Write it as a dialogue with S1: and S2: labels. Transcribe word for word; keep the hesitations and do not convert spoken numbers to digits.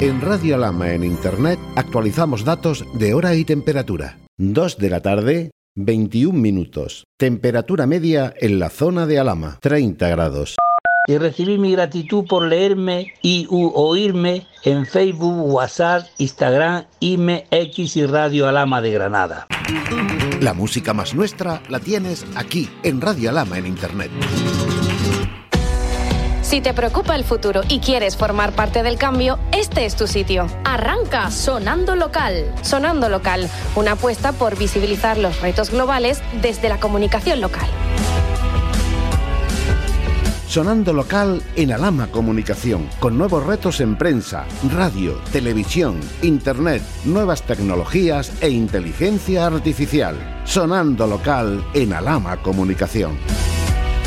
S1: En Radio Alhama en Internet actualizamos datos de hora y temperatura. dos de la tarde, veintiún minutos. Temperatura media en la zona de Alhama, treinta grados.
S2: Y recibí mi gratitud por leerme y u oírme en Facebook, WhatsApp, Instagram, I M E, X y Radio Alhama de Granada.
S1: La música más nuestra la tienes aquí, en Radio Alhama en Internet.
S3: Si te preocupa el futuro y quieres formar parte del cambio, este es tu sitio. Arranca Sonando Local. Sonando Local, una apuesta por visibilizar los retos globales desde la comunicación local.
S1: Sonando Local en Alhama Comunicación, con nuevos retos en prensa, radio, televisión, internet, nuevas tecnologías e inteligencia artificial. Sonando Local en Alhama Comunicación.